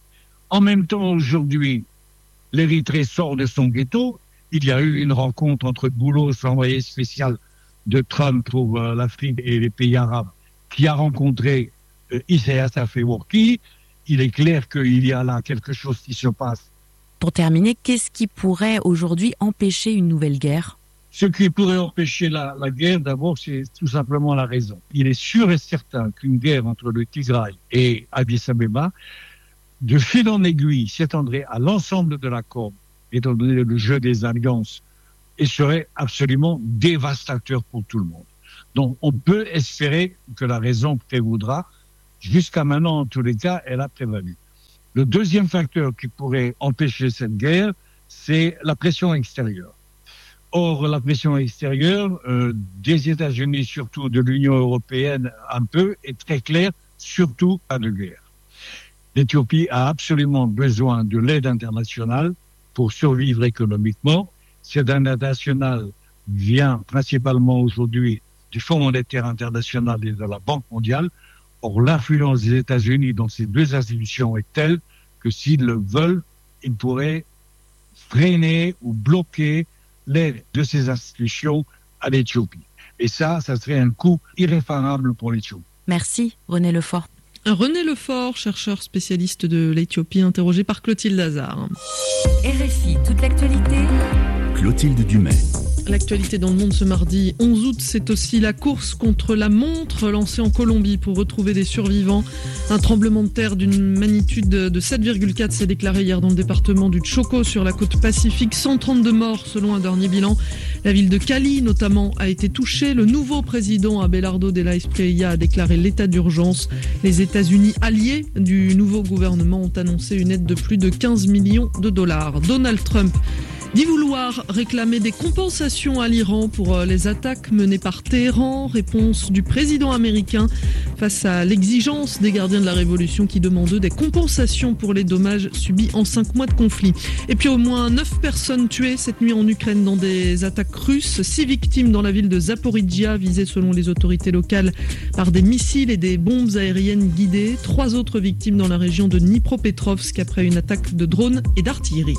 En même temps, aujourd'hui, l'Érythrée sort de son ghetto. Il y a eu une rencontre entre Boulos, l'envoyé spécial de Trump pour euh, l'Afrique et les pays arabes, qui a rencontré euh, Isaias Afewerki. Il est clair qu'il y a là quelque chose qui se passe. Pour terminer, qu'est-ce qui pourrait aujourd'hui empêcher une nouvelle guerre? Ce qui pourrait empêcher la, la guerre, d'abord, c'est tout simplement la raison. Il est sûr et certain qu'une guerre entre le Tigray et Addis Abeba, de fil en aiguille, s'étendrait à l'ensemble de la Corne, étant donné le jeu des alliances, et serait absolument dévastateur pour tout le monde. Donc, on peut espérer que la raison prévaudra. Jusqu'à maintenant, en tous les cas, elle a prévalu. Le deuxième facteur qui pourrait empêcher cette guerre, c'est la pression extérieure. Or, la pression extérieure, euh, des États-Unis, surtout de l'Union européenne un peu, est très claire, surtout pas de guerre. L'Éthiopie a absolument besoin de l'aide internationale pour survivre économiquement. Cette aide internationale vient principalement aujourd'hui du Fonds monétaire international et de la Banque mondiale. Or, l'influence des États-Unis dans ces deux institutions est telle que s'ils le veulent, ils pourraient freiner ou bloquer l'aide de ces institutions à l'Éthiopie. Et ça, ça serait un coût irréparable pour l'Éthiopie. Merci, René Lefort. René Lefort, chercheur spécialiste de l'Éthiopie, interrogé par Clotilde Hazard. R F I, toute l'actualité. Clotilde Dumais. L'actualité dans le monde ce mardi onze août, c'est aussi la course contre la montre lancée en Colombie pour retrouver des survivants. Un tremblement de terre d'une magnitude de sept virgule quatre s'est déclaré hier dans le département du Chocó sur la côte pacifique. cent trente-deux morts selon un dernier bilan. La ville de Cali notamment a été touchée. Le nouveau président Abelardo de la Espriella a déclaré l'état d'urgence. Les États-Unis alliés du nouveau gouvernement ont annoncé une aide de plus de quinze millions de dollars. Donald Trump dit vouloir réclamer des compensations à l'Iran pour les attaques menées par Téhéran. Réponse du président américain face à l'exigence des gardiens de la révolution qui demandent des compensations pour les dommages subis en cinq mois de conflit. Et puis au moins neuf personnes tuées cette nuit en Ukraine dans des attaques russes. Six victimes dans la ville de Zaporizhia, visées selon les autorités locales par des missiles et des bombes aériennes guidées. Trois autres victimes dans la région de Dnipropetrovsk après une attaque de drones et d'artillerie.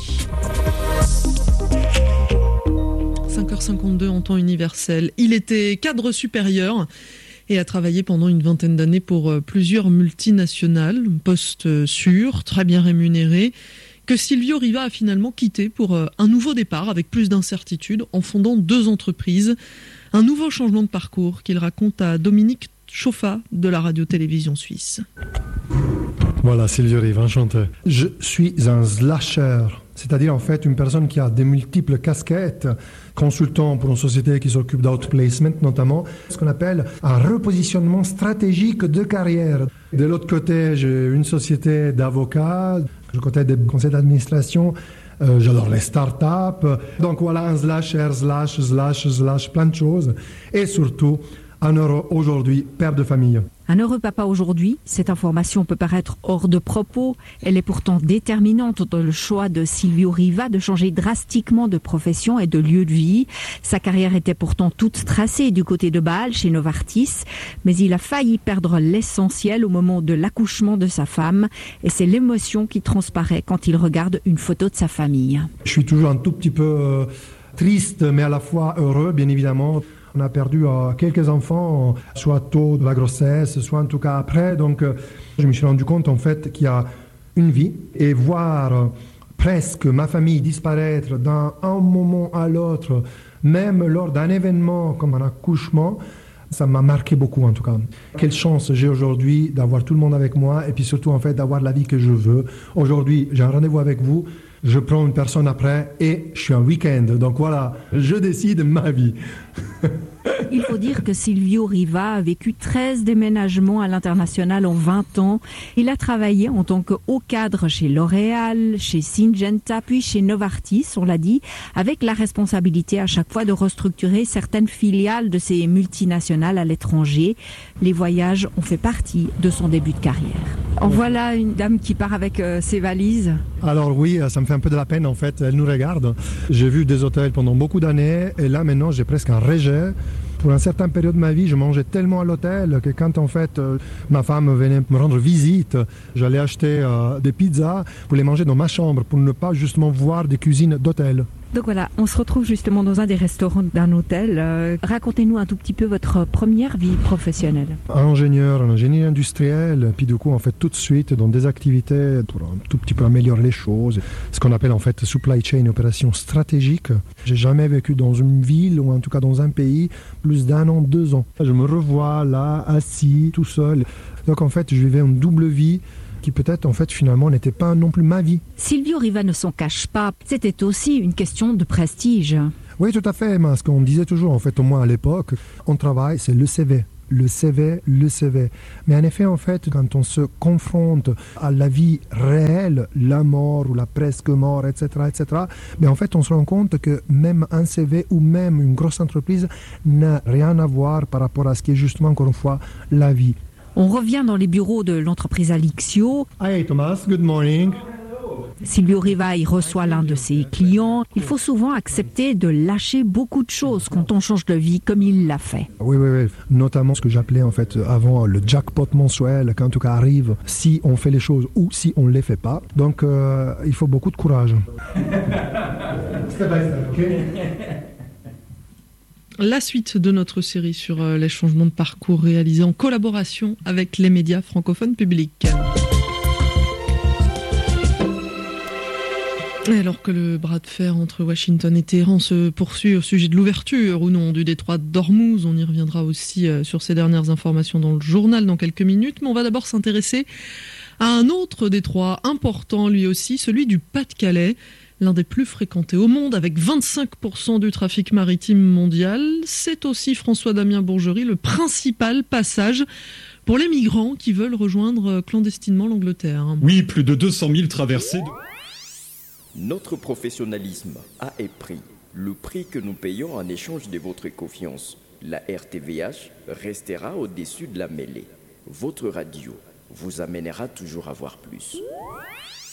cinq heures cinquante-deux en temps universel. Il était cadre supérieur et a travaillé pendant une vingtaine d'années pour plusieurs multinationales, poste sûr, très bien rémunéré, que Silvio Riva a finalement quitté pour un nouveau départ avec plus d'incertitudes en fondant deux entreprises. Un nouveau changement de parcours qu'il raconte à Dominique Chauffa de la radio-télévision suisse. Voilà, Silvio Riva, enchanté. Je suis un slasher, c'est-à-dire en fait une personne qui a des multiples casquettes, consultant pour une société qui s'occupe d'outplacement notamment, ce qu'on appelle un repositionnement stratégique de carrière. De l'autre côté, j'ai une société d'avocats, du côté des conseils d'administration, euh, j'adore les startups. Donc voilà, un slasher, slash, slash, slash, plein de choses. Et surtout, un heureux aujourd'hui, père de famille. Un heureux papa aujourd'hui, cette information peut paraître hors de propos. Elle est pourtant déterminante dans le choix de Silvio Riva de changer drastiquement de profession et de lieu de vie. Sa carrière était pourtant toute tracée du côté de Bâle, chez Novartis, mais il a failli perdre l'essentiel au moment de l'accouchement de sa femme. Et c'est l'émotion qui transparaît quand il regarde une photo de sa famille. Je suis toujours un tout petit peu euh, triste, mais à la fois heureux, bien évidemment. On a perdu euh, quelques enfants, soit tôt de la grossesse, soit en tout cas après. Donc, euh, je me suis rendu compte en fait qu'il y a une vie et voir presque ma famille disparaître d'un un moment à l'autre, même lors d'un événement comme un accouchement, ça m'a marqué beaucoup en tout cas. Quelle chance j'ai aujourd'hui d'avoir tout le monde avec moi et puis surtout en fait d'avoir la vie que je veux. Aujourd'hui, j'ai un rendez-vous avec vous, je prends une personne après et je suis un week-end. Donc voilà, je décide ma vie. Il faut dire que Silvio Riva a vécu treize déménagements à l'international en vingt ans. Il a travaillé en tant que haut cadre chez L'Oréal, chez Syngenta, puis chez Novartis, on l'a dit, avec la responsabilité à chaque fois de restructurer certaines filiales de ces multinationales à l'étranger. Les voyages ont fait partie de son début de carrière. En voilà une dame qui part avec euh, ses valises. Alors oui, ça me fait un peu de la peine en fait, elle nous regarde. J'ai vu des hôtels pendant beaucoup d'années et là maintenant j'ai presque un rejet. Pour une certaine période de ma vie, je mangeais tellement à l'hôtel que quand en fait euh, ma femme venait me rendre visite, j'allais acheter euh, des pizzas pour les manger dans ma chambre pour ne pas justement voir des cuisines d'hôtel. Donc voilà, on se retrouve justement dans un des restaurants d'un hôtel. Euh, racontez-nous un tout petit peu votre première vie professionnelle. Ingénieur, un ingénieur industriel, puis du coup en fait tout de suite dans des activités pour un tout petit peu améliorer les choses, ce qu'on appelle en fait supply chain, opération stratégique. J'ai jamais vécu dans une ville ou en tout cas dans un pays plus d'un an, deux ans. Je me revois là, assis, tout seul. Donc en fait je vivais une double vie qui peut-être en fait finalement n'était pas non plus ma vie. Silvio Riva ne s'en cache pas, c'était aussi une question de prestige. Oui, tout à fait, mais ce qu'on disait toujours en fait, au moins à l'époque, on travaille, c'est le C V. Le C V, le C V. Mais en effet, en fait, quand on se confronte à la vie réelle, la mort ou la presque mort, et cetera, et cetera, mais en fait, on se rend compte que même un C V ou même une grosse entreprise n'a rien à voir par rapport à ce qui est justement, encore une fois, la vie. On revient dans les bureaux de l'entreprise Alixio. Hey Thomas, good morning. Silvio Riva y reçoit l'un de ses clients. Il faut souvent accepter de lâcher beaucoup de choses quand on change de vie comme il l'a fait. Oui, oui, oui. Notamment ce que j'appelais en fait avant le jackpot mensuel, quand en tout cas arrive si on fait les choses ou si on ne les fait pas. Donc euh, il faut beaucoup de courage. Step by step, ok ? La suite de notre série sur les changements de parcours réalisés en collaboration avec les médias francophones publics. Et alors que le bras de fer entre Washington et Téhéran se poursuit au sujet de l'ouverture ou non du détroit d'Ormuz, on y reviendra aussi sur ces dernières informations dans le journal dans quelques minutes, mais on va d'abord s'intéresser à un autre détroit important lui aussi, celui du Pas-de-Calais. L'un des plus fréquentés au monde, avec vingt-cinq pour cent du trafic maritime mondial. C'est aussi, François-Damien Bourgerie, le principal passage pour les migrants qui veulent rejoindre clandestinement l'Angleterre. Oui, plus de deux cent mille traversées. De... Notre professionnalisme a un prix, le prix que nous payons en échange de votre confiance. La R T V H restera au-dessus de la mêlée. Votre radio vous amènera toujours à voir plus.